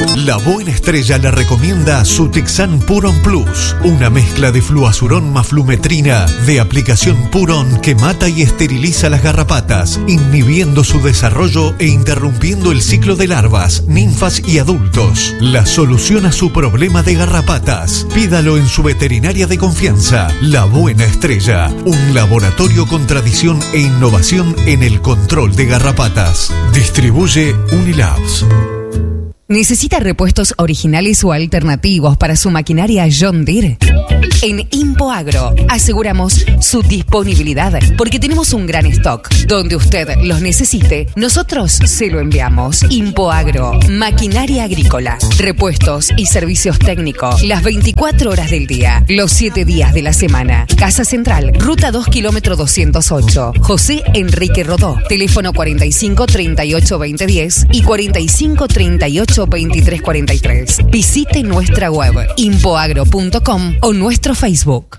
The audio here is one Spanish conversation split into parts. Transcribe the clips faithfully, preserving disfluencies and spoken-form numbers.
La Buena Estrella le recomienda Sutixan Puron Plus, una mezcla de fluazurón más flumetrina de aplicación Puron que mata y esteriliza las garrapatas, inhibiendo su desarrollo e interrumpiendo el ciclo de larvas, ninfas y adultos. La solución a su problema de garrapatas. Pídalo en su veterinaria de confianza, La Buena Estrella, un laboratorio con tradición e innovación en el control de garrapatas. Distribuye Unilabs. ¿Necesita repuestos originales o alternativos para su maquinaria John Deere? En Impoagro aseguramos su disponibilidad porque tenemos un gran stock. Donde usted los necesite, nosotros se lo enviamos. Impoagro, maquinaria agrícola, repuestos y servicios técnicos las veinticuatro horas del día, los siete días de la semana. Casa Central, Ruta dos, kilómetro doscientos ocho. José Enrique Rodó, teléfono cuarenta y cinco, treinta y ocho, veinte, diez y cuarenta y cinco, treinta y ocho, veintitrés, cuarenta y tres. Visite nuestra web impoagro punto com o nuestro Facebook.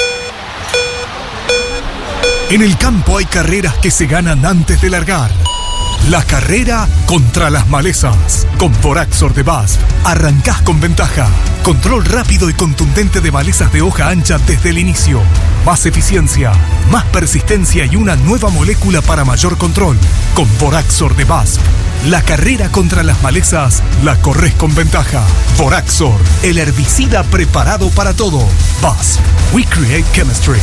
En el campo hay carreras que se ganan antes de largar. La carrera contra las malezas. Con Voraxor de B A S F arrancás con ventaja. Control rápido y contundente de malezas de hoja ancha desde el inicio. Más eficiencia, más persistencia y una nueva molécula para mayor control. Con Voraxor de B A S F. La carrera contra las malezas la corres con ventaja. Voraxor, el herbicida preparado para todo. B A S F. We create chemistry.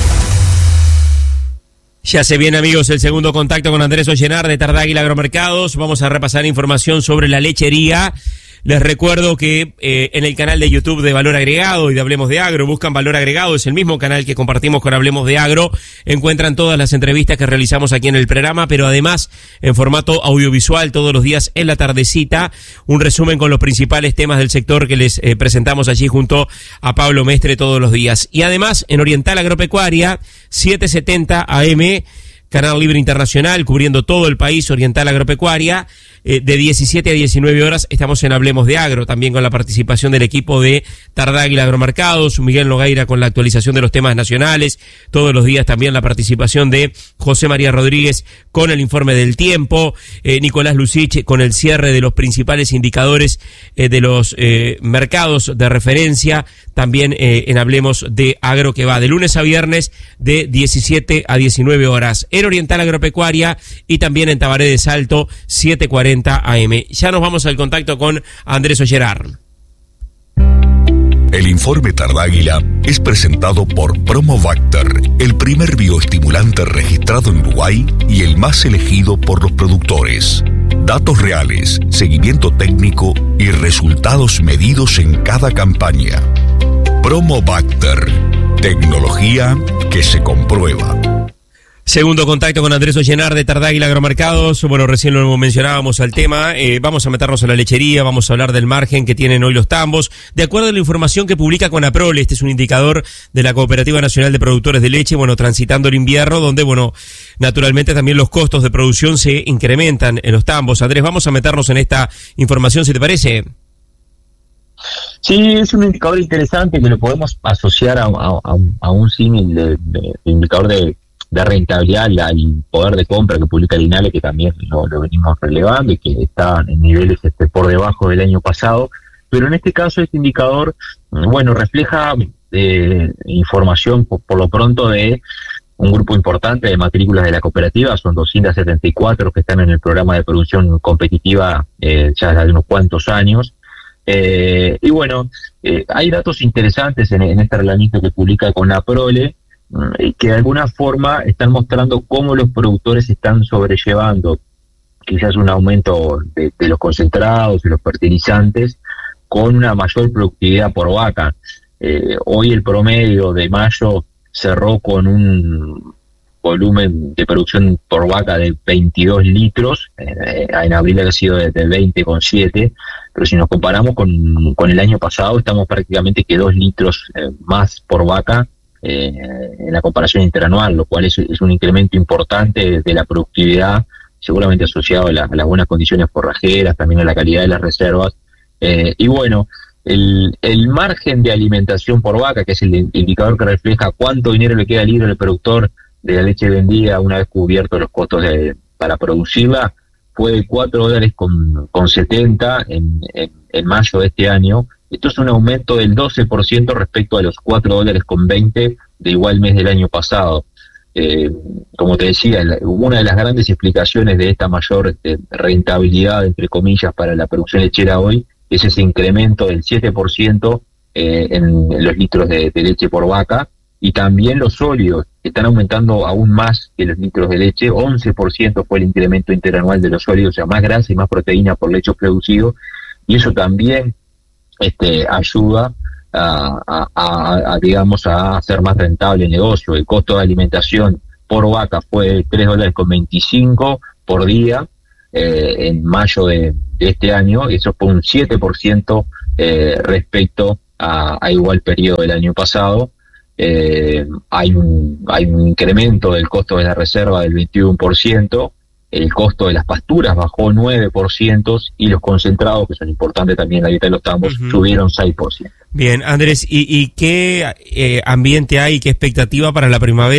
Ya se viene, amigos, el segundo contacto con Andrés Ollenar de Tardáguila Agromercados. Vamos a repasar información sobre la lechería. Les recuerdo que eh, en el canal de YouTube de Valor Agregado y de Hablemos de Agro, buscan Valor Agregado, es el mismo canal que compartimos con Hablemos de Agro, encuentran todas las entrevistas que realizamos aquí en el programa, pero además en formato audiovisual todos los días en la tardecita, un resumen con los principales temas del sector que les eh, presentamos allí junto a Pablo Mestre todos los días. Y además en Oriental Agropecuaria, setecientos setenta A M, Canal Libre Internacional, cubriendo todo el país, Oriental Agropecuaria, eh, de diecisiete a diecinueve horas, estamos en Hablemos de Agro, también con la participación del equipo de Tardáguila Agromercados, Miguel Nogueira con la actualización de los temas nacionales, todos los días también la participación de José María Rodríguez con el informe del tiempo, eh, Nicolás Lucich con el cierre de los principales indicadores eh, de los eh, mercados de referencia, también eh, en Hablemos de Agro, que va de lunes a viernes de diecisiete a diecinueve horas. En Oriental Agropecuaria y también en Tabaré de Salto, setecientos cuarenta A M. Ya nos vamos al contacto con Andrés Ollenar. El informe Tardáguila es presentado por Promobacter, el primer bioestimulante registrado en Uruguay y el más elegido por los productores. Datos reales, seguimiento técnico y resultados medidos en cada campaña. Promobacter, tecnología que se comprueba. Segundo contacto con Andrés Ollenar de Tardáguila Agromercados. Bueno, recién lo mencionábamos al tema, eh, vamos a meternos en la lechería, vamos a hablar del margen que tienen hoy los tambos. De acuerdo a la información que publica Conaprole, este es un indicador de la Cooperativa Nacional de Productores de Leche, bueno, transitando el invierno, donde, bueno, naturalmente también los costos de producción se incrementan en los tambos. Andrés, vamos a meternos en esta información, ¿si te parece? Sí, es un indicador interesante que lo podemos asociar a, a, a, a un símil de, de, de indicador de de rentabilidad al poder de compra que publica el INALE, que también lo, lo venimos relevando y que está en niveles este, por debajo del año pasado, pero en este caso este indicador, bueno, refleja eh, información por, por lo pronto de un grupo importante de matrículas de la cooperativa, son doscientos setenta y cuatro que están en el programa de producción competitiva eh, ya de unos cuantos años, eh, y bueno, eh, hay datos interesantes en, en este reglamento que publica Conaprole, que de alguna forma están mostrando cómo los productores están sobrellevando quizás un aumento de, de los concentrados y los fertilizantes con una mayor productividad por vaca. Eh, hoy el promedio de mayo cerró con un volumen de producción por vaca de veintidós litros, eh, en abril ha sido de, de veinte coma siete, pero si nos comparamos con, con el año pasado estamos prácticamente que dos litros eh, más por vaca Eh, en la comparación interanual, lo cual es, es un incremento importante de la productividad, seguramente asociado a, la, a las buenas condiciones forrajeras, también a la calidad de las reservas. Eh, y bueno, el, el margen de alimentación por vaca, que es el indicador que refleja cuánto dinero le queda libre al productor de la leche vendida una vez cubiertos los costos de, para producirla, fue de cuatro dólares con, con setenta en, en, en mayo de este año. Esto es un aumento del doce por ciento respecto a los cuatro dólares con veinte de igual mes del año pasado. Eh, como te decía, la, una de las grandes explicaciones de esta mayor este, rentabilidad, entre comillas, para la producción lechera hoy es ese incremento del siete por ciento eh, en los litros de, de leche por vaca, y también los sólidos que están aumentando aún más que los litros de leche. Once por ciento fue el incremento interanual de los sólidos, o sea, más grasa y más proteína por leche producido, y eso también este, ayuda A, a, a, a, digamos, a hacer más rentable el negocio. El costo de alimentación por vaca fue tres dólares con veinticinco por día eh, en mayo de, de este año, y eso fue un siete por ciento eh, respecto a, a igual periodo del año pasado. Eh, hay un hay un incremento del costo de la reserva del veintiuno por ciento. El costo de las pasturas bajó nueve por ciento, y los concentrados, que son importantes también en la dieta de los tambos, uh-huh. subieron seis por ciento. Bien, Andrés, ¿y, y qué eh, ambiente hay, qué expectativa para la primavera?